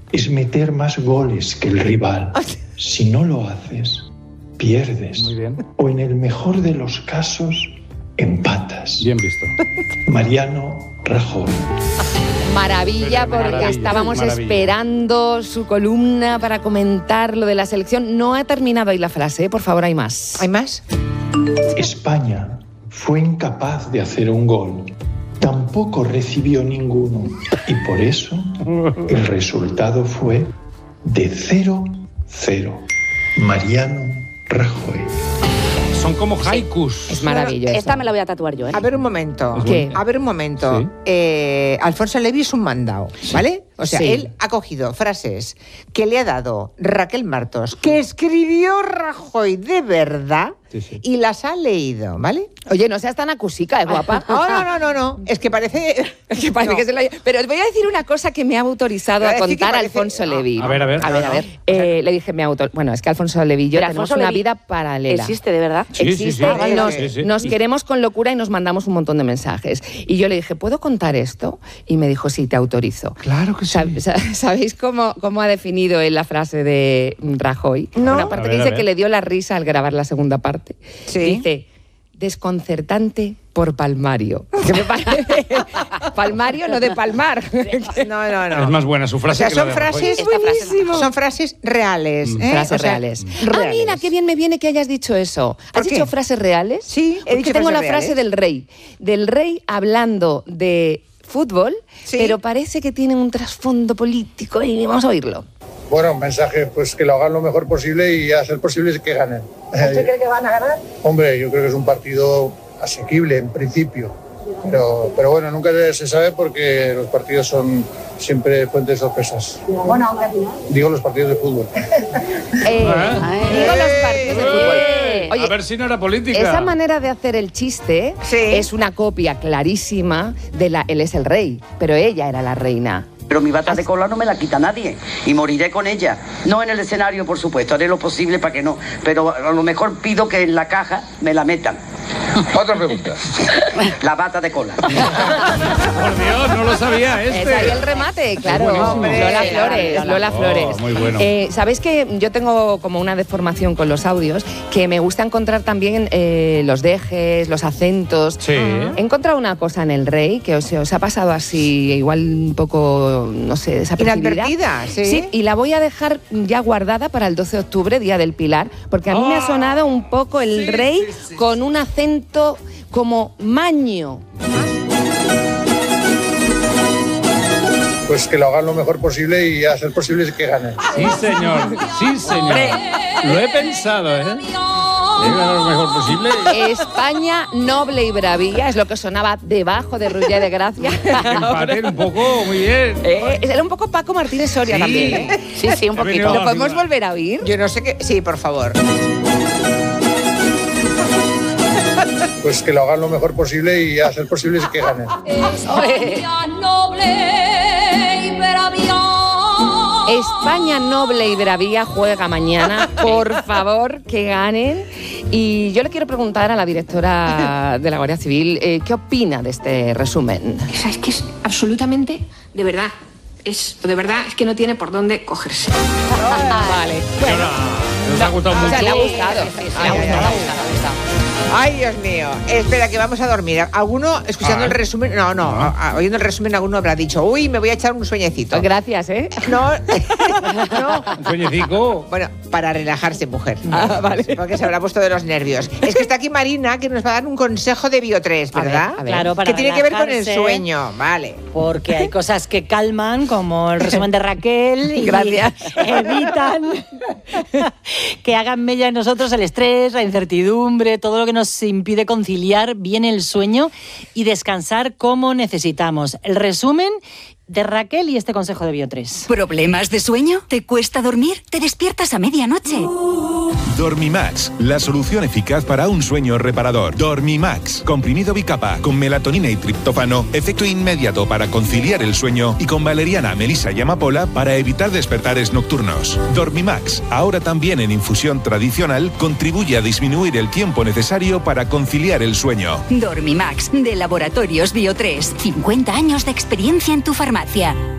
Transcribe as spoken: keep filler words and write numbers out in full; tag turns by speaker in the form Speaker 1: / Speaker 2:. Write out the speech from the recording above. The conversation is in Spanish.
Speaker 1: es meter más goles que el rival. Si no lo haces, pierdes.
Speaker 2: Muy bien.
Speaker 1: O en el mejor de los casos, empatas.
Speaker 2: Bien visto.
Speaker 1: Mariano Rajoy.
Speaker 3: Maravilla, porque
Speaker 2: Maravilla,
Speaker 3: estábamos
Speaker 2: maravilla.
Speaker 3: esperando su columna para comentar lo de la selección. No ha terminado ahí la frase, ¿eh? Por favor, hay más.
Speaker 4: ¿Hay más?
Speaker 1: España fue incapaz de hacer un gol. Tampoco recibió ninguno. Y por eso el resultado fue de cero cero. Mariano Rajoy.
Speaker 2: Son como haikus.
Speaker 3: Es maravilloso.
Speaker 5: Esta me la voy a tatuar yo, ¿eh?
Speaker 4: A ver un momento.
Speaker 3: ¿Qué?
Speaker 4: A ver un momento.
Speaker 2: Sí.
Speaker 4: Eh, Alfonso Levy es un mandado, ¿vale? O sea,
Speaker 3: Sí.
Speaker 4: él ha cogido frases que le ha dado Raquel Martos, que escribió Rajoy de verdad,
Speaker 2: Sí, sí.
Speaker 4: y las ha leído, ¿vale?
Speaker 3: Oye, no seas tan acusica, ¿eh, guapa?
Speaker 4: No, no, no, no, no. Es que parece...
Speaker 3: Que parece
Speaker 4: no.
Speaker 3: que se lo haya- Pero os voy a decir una cosa que me ha autorizado
Speaker 4: Voy a
Speaker 3: a
Speaker 4: decir que
Speaker 3: contar
Speaker 4: parece-
Speaker 3: Alfonso
Speaker 4: no.
Speaker 3: Levy.
Speaker 2: A ver, a ver.
Speaker 3: A ver, a ver. Eh, le dije, me auto... Bueno, es que Alfonso Levy y yo
Speaker 5: Pero
Speaker 3: tenemos
Speaker 5: Alfonso
Speaker 3: una
Speaker 5: Levy
Speaker 3: vida paralela.
Speaker 5: ¿Existe de verdad?
Speaker 2: Sí, sí,
Speaker 3: Existe
Speaker 2: sí.
Speaker 4: Ah, vale,
Speaker 3: y nos,
Speaker 4: vale.
Speaker 2: Sí, sí.
Speaker 3: nos
Speaker 2: Y-
Speaker 3: queremos con locura y nos mandamos un montón de mensajes. Y yo le dije, ¿puedo contar esto? Y me dijo, sí, te autorizo.
Speaker 2: Claro que sí.
Speaker 3: Sab- sa- ¿Sabéis cómo, cómo ha definido él la frase de Rajoy?
Speaker 4: No.
Speaker 3: Una parte
Speaker 2: A ver,
Speaker 3: que
Speaker 2: a
Speaker 3: dice
Speaker 2: ver.
Speaker 3: que le dio la risa al grabar la segunda parte.
Speaker 4: Sí.
Speaker 3: Dice, desconcertante por palmario. Que me parece palmario, no de palmar.
Speaker 4: No, no, no.
Speaker 2: Es más buena su
Speaker 4: O
Speaker 2: frase
Speaker 4: sea,
Speaker 2: que la
Speaker 4: son
Speaker 2: de Rajoy.
Speaker 4: frases,
Speaker 5: Esta frase es
Speaker 3: buenísimo.
Speaker 4: son frases reales. ¿eh?
Speaker 3: Frases
Speaker 4: O sea,
Speaker 3: reales. Ah,
Speaker 4: reales.
Speaker 3: mira, qué bien me viene que hayas dicho eso.
Speaker 4: ¿Por
Speaker 3: ¿Has
Speaker 4: qué?
Speaker 3: dicho frases reales?
Speaker 4: Sí, he
Speaker 3: Porque
Speaker 4: dicho
Speaker 3: tengo
Speaker 4: frases
Speaker 3: la frase
Speaker 4: reales.
Speaker 3: del rey. Del rey hablando de fútbol,
Speaker 4: Sí.
Speaker 3: pero parece que tiene un trasfondo político y vamos a oírlo.
Speaker 6: Bueno, un mensaje, pues que lo hagan lo mejor posible y a ser posible que ganen. ¿Usted cree que van a ganar? Hombre, yo creo que es un partido asequible en principio, pero, pero bueno, nunca se sabe porque los partidos son siempre fuentes de sorpresas.
Speaker 7: Bueno, aunque al final.
Speaker 6: Digo los partidos de fútbol.
Speaker 3: Eh,
Speaker 2: ¿Eh?
Speaker 3: digo los partidos de fútbol.
Speaker 2: Eh,
Speaker 3: Oye,
Speaker 2: a ver si no era política.
Speaker 3: esa manera de hacer el chiste
Speaker 4: Sí.
Speaker 3: es una copia clarísima de la él es el rey, pero ella era la reina.
Speaker 8: Pero mi bata de cola no me la quita nadie y moriré con ella. No en el escenario, por supuesto, haré lo posible para que no. Pero a lo mejor pido que en la caja me la metan.
Speaker 6: Otra pregunta.
Speaker 8: La bata de cola.
Speaker 2: Por Dios, no lo sabía este.
Speaker 3: Es ahí el remate, claro.
Speaker 2: buenísimo.
Speaker 3: Hombre, Lola Flores, Lola
Speaker 2: Oh,
Speaker 3: Flores.
Speaker 2: muy bueno.
Speaker 3: Eh, Sabéis que yo tengo como una deformación con los audios, que me gusta encontrar también eh, los dejes, los acentos.
Speaker 2: Sí.
Speaker 3: He encontrado una cosa en El Rey que os, os ha pasado así, igual un poco, no sé, desapercibida.
Speaker 4: Inadvertida, sí.
Speaker 3: Sí, y la voy a dejar ya guardada para el doce de octubre, Día del Pilar, porque a mí me ha sonado un poco El Rey con un acento como maño.
Speaker 6: Pues que lo hagan lo mejor posible y a ser posible que ganen.
Speaker 2: Sí, señor. Sí, señor. Lo he pensado, ¿eh? Diga lo mejor posible.
Speaker 3: España noble y bravía, es lo que sonaba debajo de Rullé de Gracia.
Speaker 2: Empate un poco, muy bien.
Speaker 3: Eh, era un poco Paco Martínez Soria
Speaker 2: Sí.
Speaker 3: también, ¿eh?
Speaker 5: Sí, sí, un
Speaker 2: Ha venido
Speaker 5: poquito.
Speaker 3: ¿Lo
Speaker 2: la
Speaker 3: podemos
Speaker 2: figura.
Speaker 3: volver a oír?
Speaker 4: Yo no sé qué... Sí, por favor.
Speaker 6: Pues que lo hagan lo mejor posible y a ser posible que ganen.
Speaker 3: España noble y bravía juega mañana. Por favor, que ganen. Y yo le quiero preguntar a la directora de la Guardia Civil, eh, ¿qué opina de este resumen?
Speaker 9: O sea, es que es absolutamente, de verdad, es, de verdad, es que no tiene por dónde cogerse.
Speaker 3: Vale.
Speaker 2: Bueno, nos ha gustado
Speaker 3: O
Speaker 2: mucho.
Speaker 3: sea, le ha gustado.
Speaker 4: Sí, sí, sí.
Speaker 3: Le ha
Speaker 4: Ay,
Speaker 3: gustado,
Speaker 4: ay,
Speaker 3: le ha
Speaker 4: ay.
Speaker 3: gustado, le ha gustado.
Speaker 4: Ay, Dios mío. Espera, que vamos a dormir. ¿Alguno, escuchando
Speaker 2: Ah.
Speaker 4: el resumen? No, no.
Speaker 2: Ah.
Speaker 4: a- a- oyendo el resumen, alguno habrá dicho, uy, me voy a echar un sueñecito.
Speaker 3: Gracias, ¿eh?
Speaker 4: No, no.
Speaker 2: Un sueñecico.
Speaker 4: Bueno, para relajarse, mujer.
Speaker 3: Ah, vale.
Speaker 4: Porque se habrá puesto de los nervios. Es que está aquí Marina, que nos va a dar un consejo de Bio tres,
Speaker 3: A ver,
Speaker 4: ¿verdad?
Speaker 3: a ver.
Speaker 10: Claro, para
Speaker 4: que tiene que ver con el
Speaker 10: relajarse,
Speaker 4: sueño, vale.
Speaker 10: Porque hay cosas que calman, como el resumen de Raquel, y
Speaker 3: Gracias.
Speaker 10: evitan que hagan mella en nosotros el estrés, la incertidumbre, todo lo que nos impide conciliar bien el sueño y descansar como necesitamos. El resumen de Raquel y este consejo de Bio tres.
Speaker 11: ¿Problemas de sueño? ¿Te cuesta dormir? ¿Te despiertas a medianoche?
Speaker 12: Dormimax, la solución eficaz para un sueño reparador. Dormimax, comprimido bicapa, con melatonina y triptófano, efecto inmediato para conciliar el sueño y con valeriana, melisa y amapola para evitar despertares nocturnos. Dormimax, ahora también en infusión tradicional, contribuye a disminuir el tiempo necesario para conciliar el sueño.
Speaker 11: Dormimax, de Laboratorios Bio tres. cincuenta años de experiencia en tu farmacia.